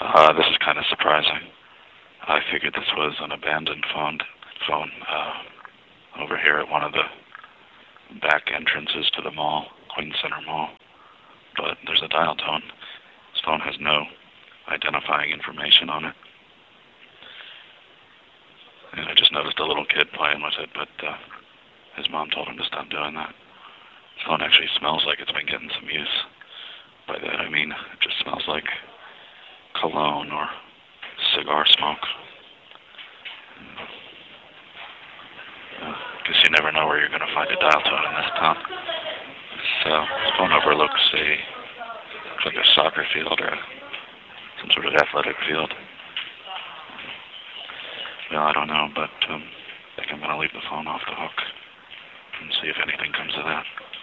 This is kind of surprising. I figured this was an abandoned phone over here at one of the back entrances to the mall, Queen Center Mall. But there's a dial tone. This phone has no identifying information on it. And I just noticed a little kid playing with it, but his mom told him to stop doing that. This phone actually smells like it's been getting some use. By that I mean it just smells like cologne or cigar smoke. Guess you never know where you're going to find a dial tone in this town. This phone overlooks looks like a soccer field or some sort of athletic field. Well, I don't know, but I think I'm going to leave the phone off the hook and see if anything comes of that.